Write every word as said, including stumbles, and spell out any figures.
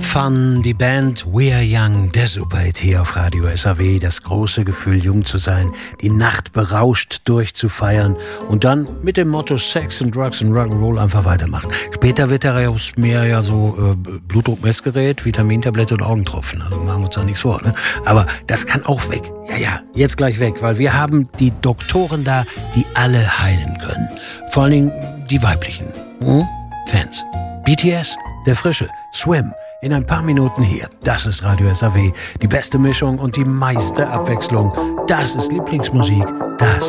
Fun, die Band We're Young, der Superhit hier auf Radio S A W. Das große Gefühl, jung zu sein, die Nacht berauscht durchzufeiern und dann mit dem Motto Sex and Drugs and Rock'n'Roll einfach weitermachen. Später wird daraus mehr ja so äh, Blutdruckmessgerät, Vitamintablette und Augentropfen. Also machen wir uns da nichts vor. Ne? Aber das kann auch weg. Ja, ja, jetzt gleich weg, weil wir haben die Doktoren da, die alle heilen können. Vor allen Dingen die weiblichen hm? Fans. B T S, der Frische, Swim. In ein paar Minuten hier. Das ist Radio S A W. Die beste Mischung und die meiste Abwechslung. Das ist Lieblingsmusik. Das